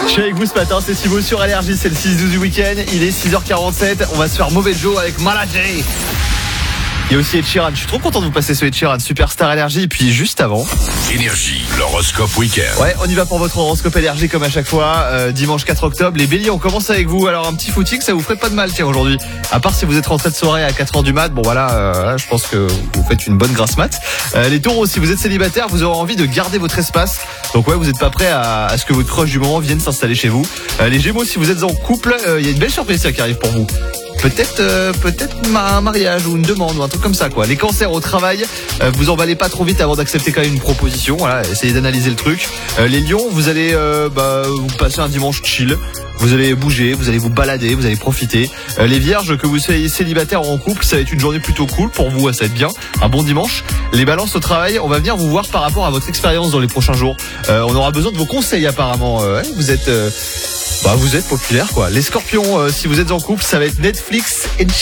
Je suis avec vous ce matin, c'est Thibaut sur Allergie, c'est le 6-12 du week-end, il est 6h47, on va se faire mauvais Joe avec Maladie. Il y a aussi Ed Sheeran, je suis trop content de vous passer ce Ed Sheeran, Superstar Allergie, et puis juste avant... Énergie, l'horoscope week-end. Ouais, on y va pour votre horoscope Allergie comme à chaque fois, dimanche 4 octobre, les béliers, on commence avec vous, alors un petit footing, ça vous ferait pas de mal tiens aujourd'hui, à part si vous êtes rentré de soirée à 4h du mat, bon voilà, je pense que vous faites une bonne grasse mat. Les taureaux, si vous êtes célibataire, vous aurez envie de garder votre espace, donc ouais, vous n'êtes pas prêt à ce que votre crush du moment vienne s'installer chez vous. Les gémeaux, si vous êtes en couple, il y a une belle surprise qui arrive pour vous. Peut-être un mariage ou une demande ou un truc comme ça quoi. Les cancers au travail, vous emballez pas trop vite avant d'accepter quand même une proposition. Voilà, essayez d'analyser le truc. Les lions, vous allez vous passer un dimanche chill. Vous allez bouger, vous allez vous balader, vous allez profiter. Les vierges, que vous soyez célibataire ou en couple, ça va être une journée plutôt cool pour vous, ça va être bien. Un bon dimanche. Les balances au travail, on va venir vous voir par rapport à votre expérience dans les prochains jours. On aura besoin de vos conseils apparemment. Vous êtes populaire quoi. Les scorpions, si vous êtes en couple, ça va être Netflix et